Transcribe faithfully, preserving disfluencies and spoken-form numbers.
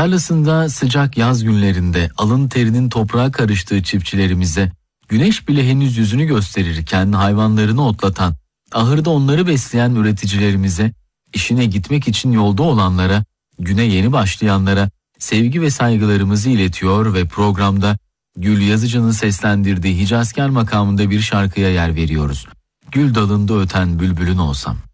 Tarlasında sıcak yaz günlerinde alın terinin toprağa karıştığı çiftçilerimize, güneş bile henüz yüzünü gösterirken hayvanlarını otlatan, ahırda onları besleyen üreticilerimize, işine gitmek için yolda olanlara, güne yeni başlayanlara sevgi ve saygılarımızı iletiyor ve programda Gül Yazıcı'nın seslendirdiği Hicazkar makamında bir şarkıya yer veriyoruz. Gül dalında öten bülbülün olsam.